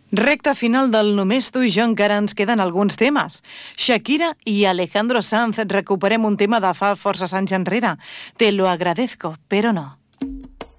Recta final del Només tu i jo, encara ens queden alguns temes. Shakira i Alejandro Sanz, recuperem un tema de fa forces anys enrere. Te lo agradezco, però no.